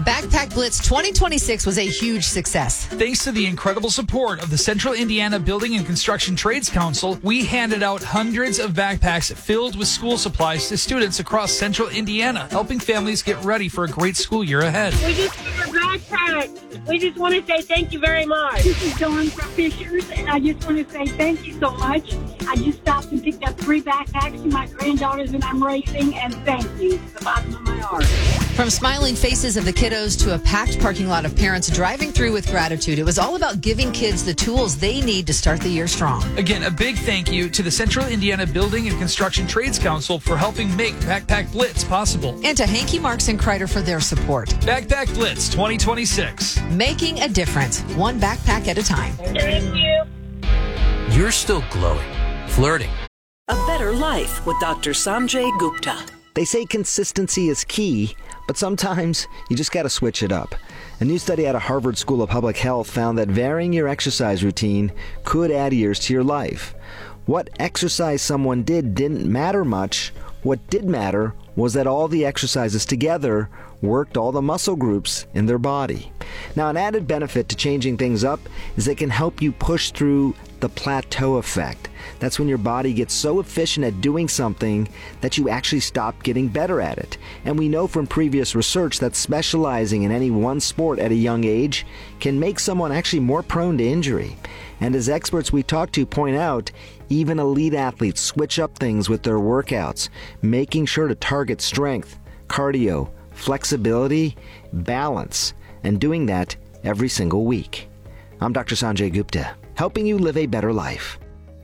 Backpack Blitz 2026 was a huge success. Thanks to the incredible support of the Central Indiana Building and Construction Trades Council, we handed out hundreds of backpacks filled with school supplies to students across Central Indiana, helping families get ready for a great school year ahead. We just got a backpack. We just want to say thank you very much. This is Dawn from Fishers, and I just want to say thank you so much. I just stopped and picked up 3 backpacks for my granddaughters that I'm raising, and thank you from the bottom of my heart. From smiling faces of the kiddos to a packed parking lot of parents driving through with gratitude, it was all about giving kids the tools they need to start the year strong. Again, a big thank you to the Central Indiana Building and Construction Trades Council for helping make Backpack Blitz possible. And to Hanky Marks and Kreider for their support. Backpack Blitz 2026. Making a difference, one backpack at a time. Thank you. You're still glowing, flirting. A Better Life with Dr. Sanjay Gupta. They say consistency is key, but sometimes you just got to switch it up. A new study out of Harvard School of Public Health found that varying your exercise routine could add years to your life. What exercise someone did didn't matter much. What did matter was that all the exercises together worked all the muscle groups in their body. Now, an added benefit to changing things up is it can help you push through the plateau effect. That's when your body gets so efficient at doing something that you actually stop getting better at it. And we know from previous research that specializing in any one sport at a young age can make someone actually more prone to injury. And as experts we talk to point out, even elite athletes switch up things with their workouts, making sure to target strength, cardio, flexibility, balance, and doing that every single week. I'm Dr. Sanjay Gupta, helping you live a better life.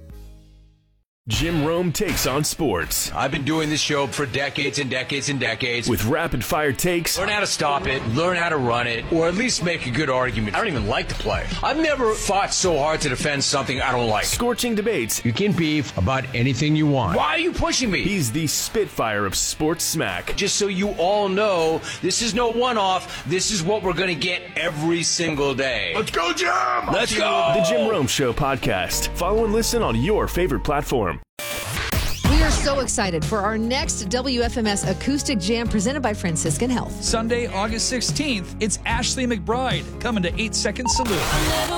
Jim Rome takes on sports. I've been doing this show for decades and decades and decades. With rapid-fire takes. Learn how to stop it, learn how to run it, or at least make a good argument. I don't even like to play. I've never fought so hard to defend something I don't like. Scorching debates. You can beef about anything you want. Why are you pushing me? He's the Spitfire of sports smack. Just so you all know, this is no one-off. This is what we're going to get every single day. Let's go, Jim! Let's go! The Jim Rome Show podcast. Follow and listen on your favorite platform. We are so excited for our next WFMS Acoustic Jam presented by Franciscan Health. Sunday, August 16th, it's Ashley McBride coming to 8 Second Salute.